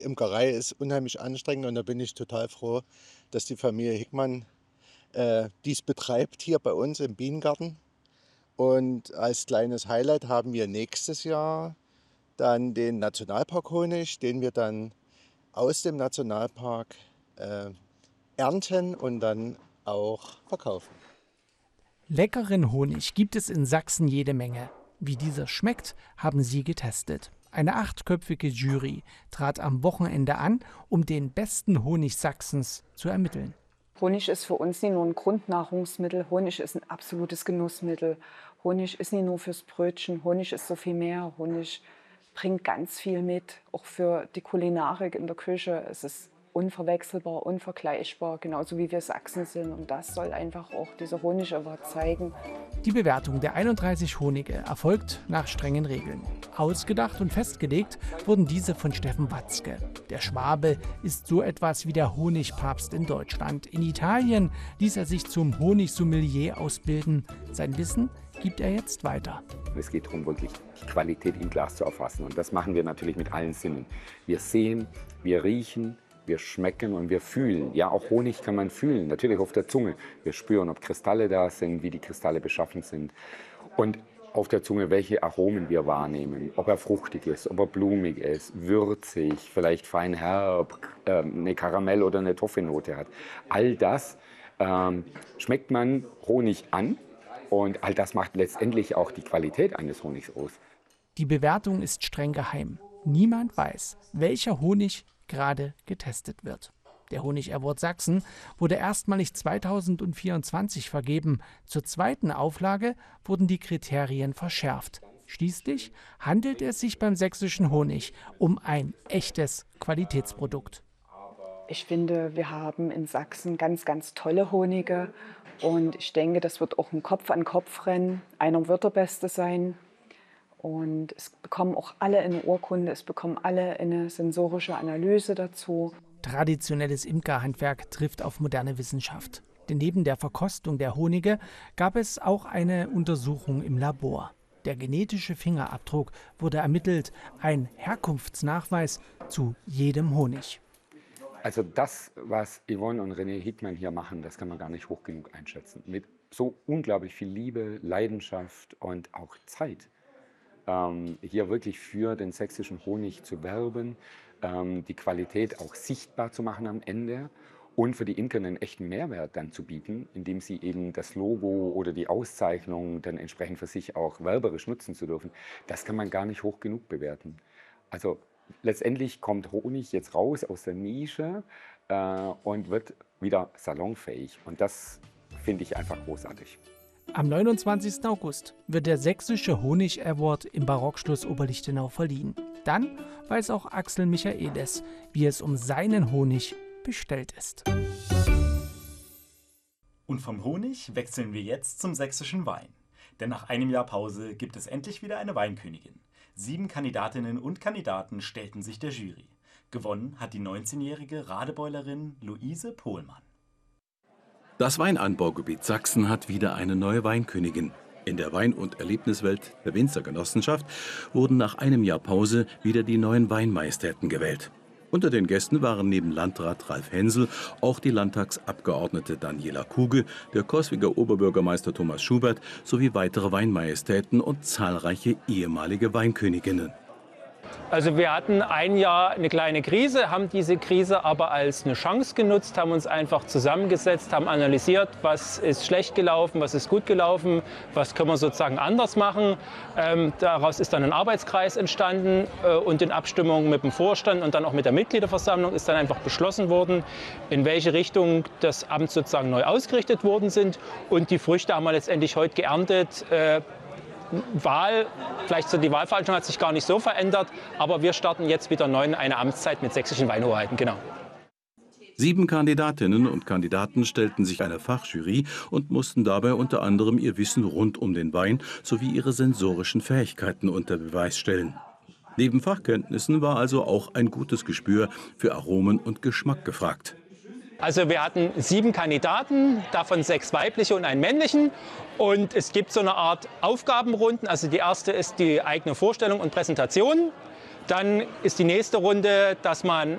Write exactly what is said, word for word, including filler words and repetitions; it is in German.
Imkerei ist unheimlich anstrengend und da bin ich total froh, dass die Familie Hickmann äh, dies betreibt hier bei uns im Bienengarten. Und als kleines Highlight haben wir nächstes Jahr dann den Nationalpark-Honig, den wir dann aus dem Nationalpark äh, ernten und dann auch verkaufen. Leckeren Honig gibt es in Sachsen jede Menge. Wie dieser schmeckt, haben sie getestet. Eine achtköpfige Jury trat am Wochenende an, um den besten Honig Sachsens zu ermitteln. Honig ist für uns nicht nur ein Grundnahrungsmittel, Honig ist ein absolutes Genussmittel. Honig ist nicht nur fürs Brötchen, Honig ist so viel mehr. Honig bringt ganz viel mit, auch für die Kulinarik in der Küche. Es ist unverwechselbar, unvergleichbar, genauso wie wir Sachsen sind. Und das soll einfach auch dieser Honig-Award zeigen. Die Bewertung der einunddreißig Honige erfolgt nach strengen Regeln. Ausgedacht und festgelegt wurden diese von Steffen Watzke. Der Schwabe ist so etwas wie der Honigpapst in Deutschland. In Italien ließ er sich zum Honigsommelier ausbilden. Sein Wissen gibt er jetzt weiter. Es geht darum, wirklich die Qualität im Glas zu erfassen. Und das machen wir natürlich mit allen Sinnen. Wir sehen, wir riechen, wir schmecken und wir fühlen. Ja, auch Honig kann man fühlen, natürlich auf der Zunge. Wir spüren, ob Kristalle da sind, wie die Kristalle beschaffen sind. Und auf der Zunge, welche Aromen wir wahrnehmen. Ob er fruchtig ist, ob er blumig ist, würzig, vielleicht fein herb, äh, eine Karamell- oder eine Toffeenote hat. All das ähm, schmeckt man Honig an und all das macht letztendlich auch die Qualität eines Honigs aus. Die Bewertung ist streng geheim. Niemand weiß, welcher Honig gerade getestet wird. Der Honig-Award Sachsen wurde erstmalig zweitausendvierundzwanzig vergeben. Zur zweiten Auflage wurden die Kriterien verschärft. Schließlich handelt es sich beim sächsischen Honig um ein echtes Qualitätsprodukt. Ich finde, wir haben in Sachsen ganz, ganz tolle Honige. Und ich denke, das wird auch ein Kopf-an-Kopf-Rennen. Einer wird der Beste sein. Und es bekommen auch alle eine Urkunde, es bekommen alle eine sensorische Analyse dazu. Traditionelles Imkerhandwerk trifft auf moderne Wissenschaft. Denn neben der Verkostung der Honige gab es auch eine Untersuchung im Labor. Der genetische Fingerabdruck wurde ermittelt, ein Herkunftsnachweis zu jedem Honig. Also das, was Yvonne und René Hickmann hier machen, das kann man gar nicht hoch genug einschätzen. Mit so unglaublich viel Liebe, Leidenschaft und auch Zeit. Ähm, hier wirklich für den sächsischen Honig zu werben, ähm, die Qualität auch sichtbar zu machen am Ende und für die Imker einen echten Mehrwert dann zu bieten, indem sie eben das Logo oder die Auszeichnung dann entsprechend für sich auch werberisch nutzen zu dürfen. Das kann man gar nicht hoch genug bewerten. Also letztendlich kommt Honig jetzt raus aus der Nische äh, und wird wieder salonfähig. Und das finde ich einfach großartig. Am neunundzwanzigsten August wird der Sächsische Honig-Award im Barockschloss Oberlichtenau verliehen. Dann weiß auch Axel Michaelis, wie es um seinen Honig bestellt ist. Und vom Honig wechseln wir jetzt zum sächsischen Wein. Denn nach einem Jahr Pause gibt es endlich wieder eine Weinkönigin. Sieben Kandidatinnen und Kandidaten stellten sich der Jury. Gewonnen hat die neunzehnjährige Radebeulerin Luise Pohlmann. Das Weinanbaugebiet Sachsen hat wieder eine neue Weinkönigin. In der Wein- und Erlebniswelt der Winzergenossenschaft wurden nach einem Jahr Pause wieder die neuen Weinmajestäten gewählt. Unter den Gästen waren neben Landrat Ralf Hensel auch die Landtagsabgeordnete Daniela Kuge, der Coswiger Oberbürgermeister Thomas Schubert sowie weitere Weinmajestäten und zahlreiche ehemalige Weinköniginnen. Also wir hatten ein Jahr eine kleine Krise, haben diese Krise aber als eine Chance genutzt, haben uns einfach zusammengesetzt, haben analysiert, was ist schlecht gelaufen, was ist gut gelaufen, was können wir sozusagen anders machen. Ähm, daraus ist dann ein Arbeitskreis entstanden äh, und in Abstimmung mit dem Vorstand und dann auch mit der Mitgliederversammlung ist dann einfach beschlossen worden, in welche Richtung das Amt sozusagen neu ausgerichtet worden sind. Und die Früchte haben wir letztendlich heute geerntet. Äh, Wahl, vielleicht so die Wahlveranstaltung hat sich gar nicht so verändert, aber wir starten jetzt wieder neu in eine Amtszeit mit sächsischen Weinhoheiten, genau. Sieben Kandidatinnen und Kandidaten stellten sich einer Fachjury und mussten dabei unter anderem ihr Wissen rund um den Wein sowie ihre sensorischen Fähigkeiten unter Beweis stellen. Neben Fachkenntnissen war also auch ein gutes Gespür für Aromen und Geschmack gefragt. Also wir hatten sieben Kandidaten, davon sechs weibliche und einen männlichen. Und es gibt so eine Art Aufgabenrunden. Also die erste ist die eigene Vorstellung und Präsentation. Dann ist die nächste Runde, dass man